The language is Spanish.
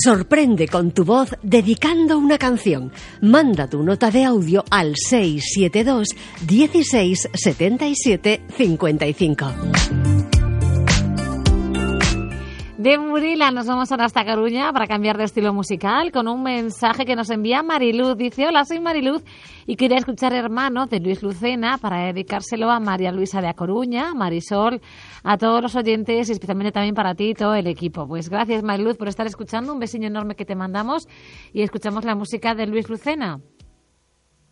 Sorprende con tu voz dedicando una canción. Manda tu nota de audio al 672 16 77 55. De Murila nos vamos ahora hasta Coruña para cambiar de estilo musical con un mensaje que nos envía Mariluz. Dice: hola, soy Mariluz y quería escuchar Hermano de Luis Lucena para dedicárselo a María Luisa de A Coruña, Marisol, a todos los oyentes y especialmente también para ti y todo el equipo. Pues gracias, Mariluz, por estar escuchando. Un besillo enorme que te mandamos y escuchamos la música de Luis Lucena.